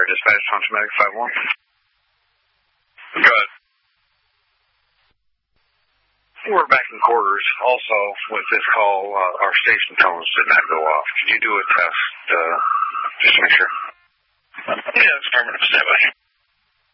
Dispatch, Hunter Medic 5-1. Good. We're back in quarters. Also, with this call, our station tones did not go off. Could you do a test, just to make sure? Yeah, affirmative. Stand by.